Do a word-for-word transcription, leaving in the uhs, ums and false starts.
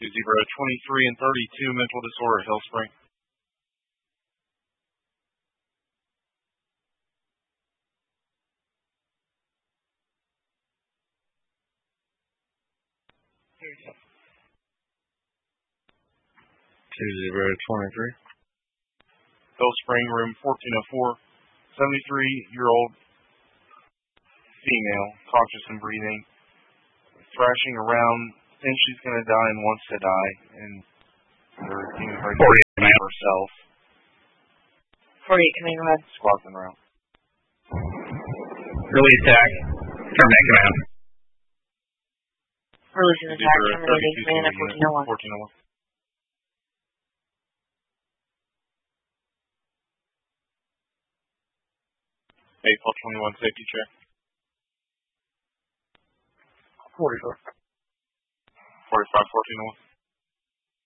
two zero, twenty-three and thirty-two, mental disorder, Hill Spring. two zero, twenty-three. Hill Spring, room fourteen oh four, seventy-three-year-old female, conscious and breathing, thrashing around, thinks she's going to die and wants to die, and they're doing her to herself. forty-eight, coming around. Squatting around. Release tag. Terminate command. Releasing the tag, terminating command at fourteen oh one. fourteen oh one. eight twelve twenty-one, safety check. forty-four. forty-five, fourteen oh one.